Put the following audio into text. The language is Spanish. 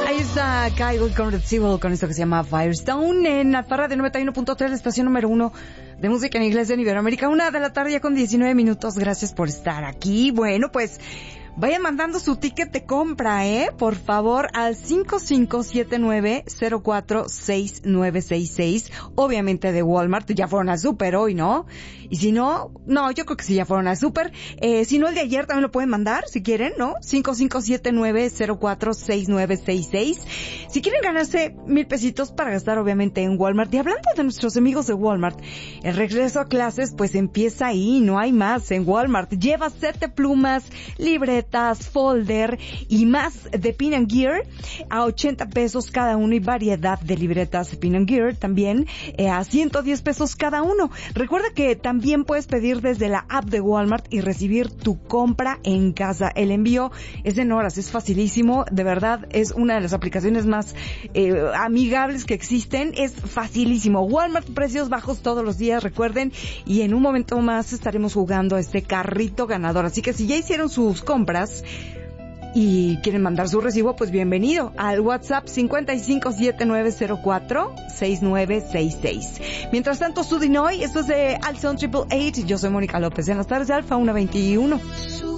Ahí está Kyle Convertible con esto que se llama Firestone en Alfa Radio 91.3, la estación número 1 de música en inglés en Iberoamérica. 1 de la tarde ya con 19 minutos. Gracias por estar aquí. Bueno, pues vayan mandando su ticket de compra, por favor, al 5579046966, obviamente de Walmart. Ya fueron al súper hoy, ¿no? Y si no, yo creo que sí ya fueron al súper. Si no, el de ayer también lo pueden mandar, si quieren, ¿no? 5579046966. Si quieren ganarse 1,000 pesitos para gastar, obviamente, en Walmart. Y hablando de nuestros amigos de Walmart, el regreso a clases, pues empieza ahí, no hay más en Walmart. Lleva set de plumas, libretas, folder y más de Pin and Gear a 80 pesos cada uno, y variedad de libretas de Pin and Gear también a 110 pesos cada uno. Recuerda que también puedes pedir desde la app de Walmart y recibir tu compra en casa. El envío es en horas, es facilísimo, de verdad es una de las aplicaciones más amigables que existen, es facilísimo. Walmart, precios bajos todos los días, recuerden, y en un momento más estaremos jugando a este carrito ganador. Así que si ya hicieron sus compras y quieren mandar su recibo, pues bienvenido al WhatsApp 5579046966. Mientras tanto, Sudinoy, esto es de Alson 888. Yo soy Mónica López en las tardes de Alfa 121.